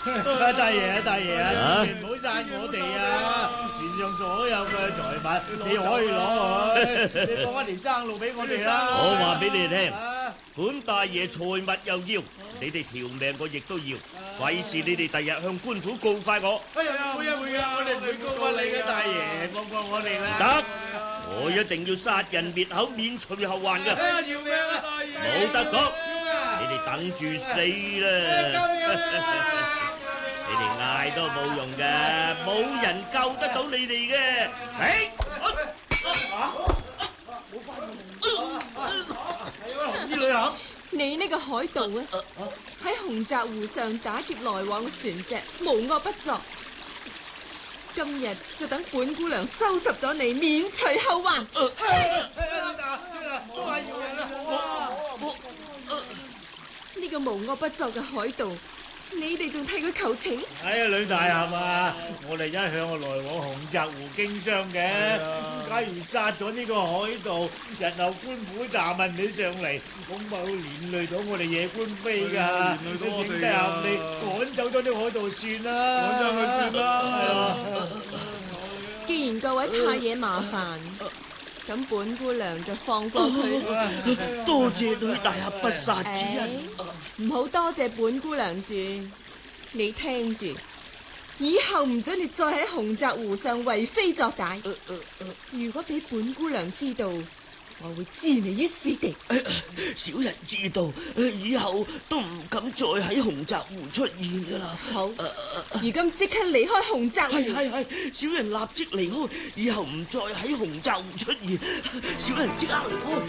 大爺千祈唔好殺我哋啊！船上所有嘅財物你可以攞去，你放一條生路俾我哋啦。 我話俾你聽，本大爺財物又要，你哋條命我亦都要，費事你哋第日向官府告發我。 哎呀，會啊，我哋唔會告發你嘅，大爺，放過我哋啦。 得，我一定要殺人滅口，免除後患㗎。 要命啊，大爺！ 冇得講，你哋等住死啦！你哋嗌都冇用㗎，冇人救得到你哋嘅。 冇翻嚟。係啊，紅衣女俠。 你呢個海盜啊，喺洪澤湖上打劫來往嘅船隻，無惡不作。今日就等本姑娘收拾咗你，免除後患。 都係要人啦！ 呢個無惡不作嘅海盜，你哋仲替佢求情？ 哎呀，呂大俠啊，我哋一向來往洪澤湖經商嘅，假如殺咗呢個海盜，日後官府查問你上嚟，恐怕會連累到我哋野官妃噶。請大俠你趕走咗啲海盜算啦，趕走佢算啦。 既然各位怕惹麻煩，咁本姑娘就放過佢。 多謝呂大俠不殺之恩。 唔好多謝本姑娘住，你聽住，以後唔准你再喺洪澤湖上為非作歹。如果俾本姑娘知道，我會置你於死地。 小人知道，以後都唔敢再喺洪澤湖出現噶啦。 好，如今即刻離開洪澤湖。 係，小人立即離開，以後唔再喺洪澤湖出現。小人即刻離開。